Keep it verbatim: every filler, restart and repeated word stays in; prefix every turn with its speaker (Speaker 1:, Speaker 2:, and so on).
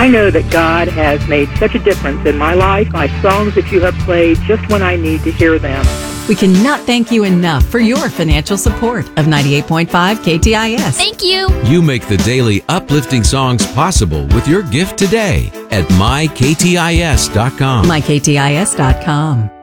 Speaker 1: I know that God has made such a difference in my life by songs that you have played just when I need to hear them.
Speaker 2: We cannot thank you enough for your financial support of ninety-eight point five K T I S.
Speaker 3: Thank you.
Speaker 4: You make the daily uplifting songs possible with your gift today at my k t i s dot com.
Speaker 2: my k t i s dot com.